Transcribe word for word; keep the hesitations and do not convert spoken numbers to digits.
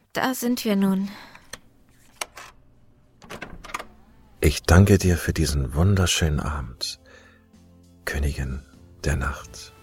Da sind wir nun. Ich danke dir für diesen wunderschönen Abend, Königin der Nacht.